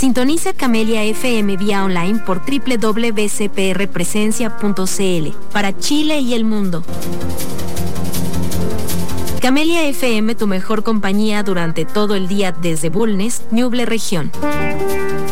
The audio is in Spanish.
Sintoniza Camelia FM vía online por www.cprpresencia.cl para Chile y el mundo. Camelia FM, tu mejor compañía durante todo el día desde Bulnes, Ñuble Región.